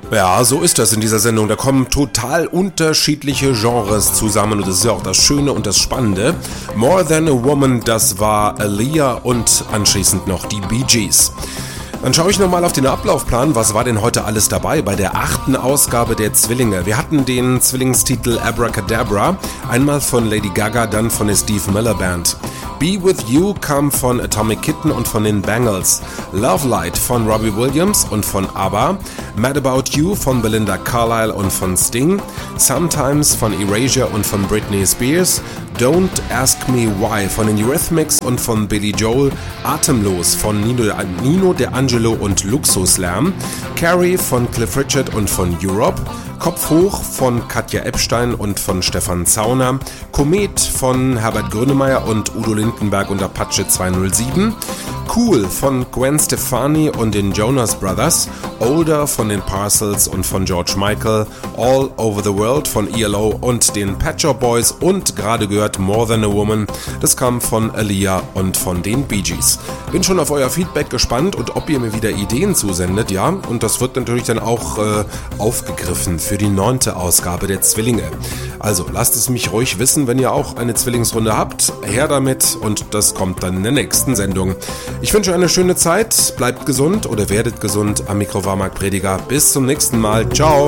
Ja, so ist das in dieser Sendung. Da kommen total unterschiedliche Genres zusammen und das ist ja auch das Schöne und das Spannende. More Than a Woman, das war Aaliyah und anschließend noch die Bee Gees. Dann schaue ich nochmal auf den Ablaufplan. Was war denn heute alles dabei bei der 8. Ausgabe der Zwillinge? Wir hatten den Zwillingstitel Abracadabra, einmal von Lady Gaga, dann von der Steve Miller Band. Be With You kam von Atomic Kitten und von den Bangles. Love Light von Robbie Williams und von ABBA. Mad About You von Belinda Carlisle und von Sting. Sometimes von Erasure und von Britney Spears. Don't Ask Me Why von den Eurythmics und von Billy Joel. Atemlos von Nino D'Angelo und Luxuslärm. Carrie von Cliff Richard und von Europe. Kopf hoch von Katja Epstein und von Stefan Zauner. Komet von Herbert Grönemeyer und Udo Lindenberg und Apache 207. Cool von Gwen Stefani und den Jonas Brothers. Older von den Parcels und von George Michael. All Over the World von ELO und den Pet Shop Boys und gerade gehört More Than a Woman. Das kam von Aaliyah und von den Bee Gees. Bin schon auf euer Feedback gespannt und ob ihr mir wieder Ideen zusendet, ja. Und das wird natürlich dann auch aufgegriffen für die 9. Ausgabe der Zwillinge. Also lasst es mich ruhig wissen, wenn ihr auch eine Zwillingsrunde habt. Her damit und das kommt dann in der nächsten Sendung. Ich wünsche eine schöne Zeit, bleibt gesund oder werdet gesund. Am Mikro war Marc Prediger. Bis zum nächsten Mal. Ciao.